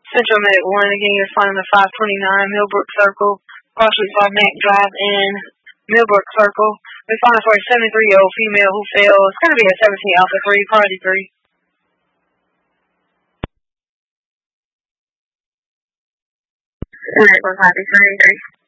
Central Medic 1, again, you're finding the 529 Millbrook Circle, partially by Mac Drive and Millbrook Circle. We're finding for a 73-year-old female who fell. It's going to be a 17 Alpha 3, Party 3. Alright, 153.